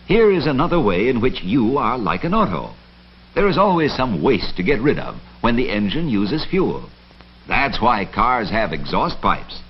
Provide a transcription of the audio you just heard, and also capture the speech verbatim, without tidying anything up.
Here is another way in which you are like an auto. There is always some waste to get rid of when the engine uses fuel. That's why cars have exhaust pipes.